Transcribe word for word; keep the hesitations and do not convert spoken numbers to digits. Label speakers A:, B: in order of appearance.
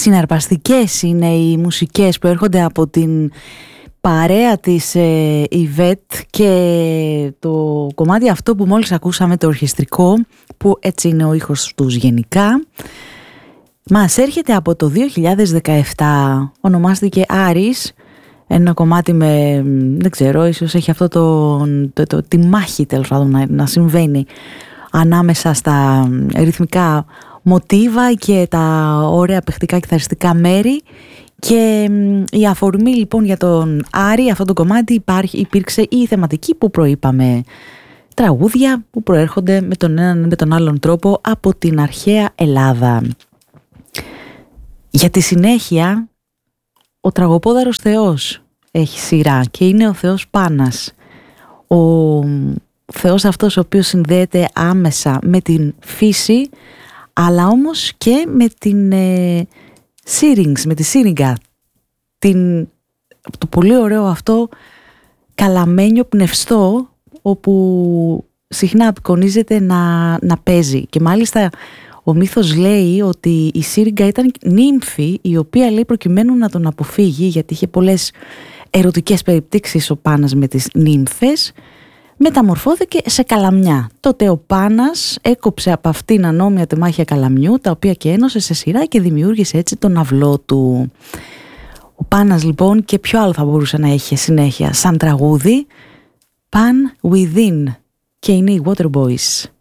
A: συναρπαστικές είναι οι μουσικές που έρχονται από την παρέα της ε, Ιβέτ, και το κομμάτι αυτό που μόλις ακούσαμε, το ορχιστρικό, που έτσι είναι ο ήχος τους γενικά, μας έρχεται από το δύο χιλιάδες δεκαεπτά. Ονομάστηκε Άρης. Ένα κομμάτι με, δεν ξέρω, ίσως έχει αυτό το, το, το, τη μάχη τέλος πάντων να, να συμβαίνει ανάμεσα στα ρυθμικά μοτίβα και τα ωραία παιχτικά κιθαριστικά μέρη. Και η αφορμή λοιπόν για τον Άρη, αυτό το κομμάτι, υπάρχει, υπήρξε η θεματική που προείπαμε, τραγούδια που προέρχονται με τον έναν με τον άλλον τρόπο από την αρχαία Ελλάδα. Για τη συνέχεια, ο Τραγωπόδαρος Θεός έχει σειρά και είναι ο Θεός Πάνας. Ο Θεός αυτός ο οποίος συνδέεται άμεσα με την φύση, αλλά όμως και με την ε, Syrinx, με τη Σύριγγα, την, το πολύ ωραίο αυτό καλαμένιο πνευστό, όπου συχνά απεικονίζεται να, να παίζει. Και μάλιστα ο μύθος λέει ότι η Σύριγγα ήταν νύμφη, η οποία, λέει, προκειμένου να τον αποφύγει, γιατί είχε πολλές ερωτικές περιπτύξεις ο Πάνας με τις νύμφες, μεταμορφώθηκε σε καλαμιά. Τότε ο Πάνας έκοψε από αυτήν ανώμια τεμάχια καλαμιού, τα οποία και ένωσε σε σειρά και δημιούργησε έτσι τον αυλό του. Ο Πάνας λοιπόν, και ποιο άλλο θα μπορούσε να έχει συνέχεια σαν τραγούδι? Pan Within, και είναι οι Waterboys.